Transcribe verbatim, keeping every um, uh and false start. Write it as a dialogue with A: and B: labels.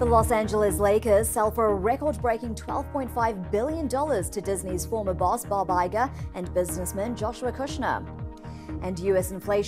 A: The Los Angeles Lakers sell for a record-breaking twelve point five billion dollars to Disney's former boss Bob Iger and businessman Joshua Kushner. And U S inflation